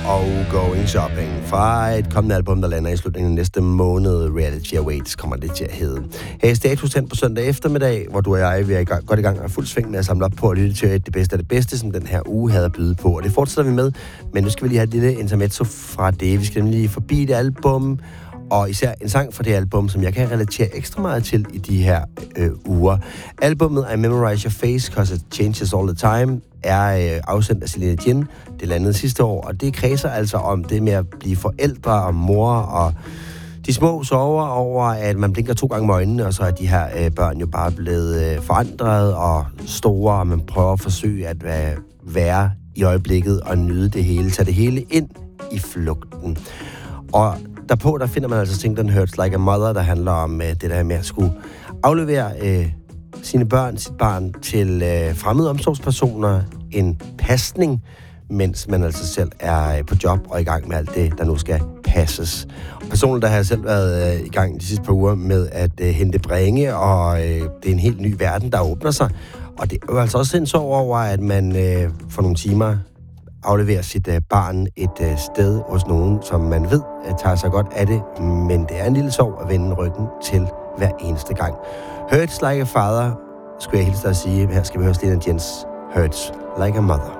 og Going Shopping fra et kommende album, der lander i slutningen af næste måned. Reality Awaits kommer det til at hedde. Her er Status på søndag eftermiddag, hvor du og jeg vi er godt i gang og fuld sving med at samle op på at lytte til det bedste af det bedste, som den her uge havde at byde på. Og det fortsætter vi med, men nu skal vi lige have et lille intermezzo fra det. Vi skal nemlig forbi det album, og især en sang fra det album, som jeg kan relatere ekstra meget til i de her uger. Albummet I Memorize Your Face, 'Cause It Changes All the Time, er afsendt af Celine Dion. Det landede sidste år, og det kredser altså om det med at blive forældre og mor, og de små sorger over, at man blinker 2 gange med øjnene, og så er de her børn jo bare blevet forandret og store, og man prøver at forsøge at være i øjeblikket og nyde det hele, tage det hele ind i flugten. Og derpå, der finder man altså ting, der Hurts Like a Mother, der handler om det der med at skulle aflevere sit barn til fremmede omsorgspersoner, en pasning, mens man altså selv er på job og i gang med alt det, der nu skal passes. Personligt, der har jeg selv været i gang de sidste par uger med at hente bringe, og det er en helt ny verden, der åbner sig. Og det er jo altså også en sorg over, at man for nogle timer afleverer sit barn et sted hos nogen, som man ved tager sig godt af det, men det er en lille sorg at vende ryggen til hver eneste gang. Hurts Like a Father, skulle jeg hilse dig at sige. Her skal vi høre Celine Dions Hurts Like a Mother.